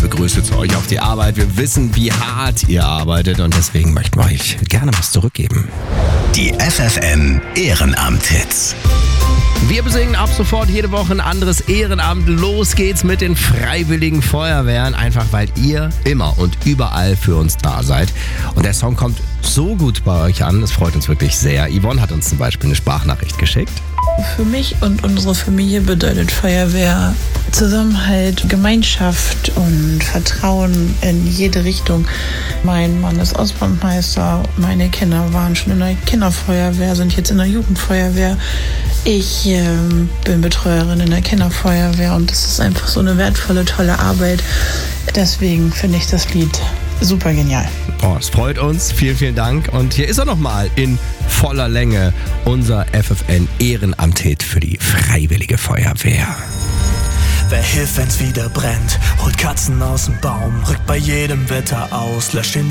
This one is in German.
Grüße zu euch auf die Arbeit. Wir wissen, wie hart ihr arbeitet und deswegen möchten wir euch gerne was zurückgeben. Die FFN Ehrenamt-Hits. Wir besingen ab sofort jede Woche ein anderes Ehrenamt. Los geht's mit den Freiwilligen Feuerwehren, einfach weil ihr immer und überall für uns da seid. Und der Song kommt so gut bei euch an, das freut uns wirklich sehr. Yvonne hat uns zum Beispiel eine Sprachnachricht geschickt. Für mich und unsere Familie bedeutet Feuerwehr Zusammenhalt, Gemeinschaft und Vertrauen in jede Richtung. Mein Mann ist Ausbrandmeister, meine Kinder waren schon in der Kinderfeuerwehr, sind jetzt in der Jugendfeuerwehr. Ich bin Betreuerin in der Kinderfeuerwehr und das ist einfach so eine wertvolle, tolle Arbeit. Deswegen finde ich das Lied super genial. Oh, es freut uns. Vielen, vielen Dank. Und hier ist er nochmal in voller Länge, unser FFN Ehrenamt-Hit für die Freiwillige Feuerwehr. Wer hilft, wenn's wieder brennt, holt Katzen aus dem Baum, rückt bei jedem Wetter aus, löscht den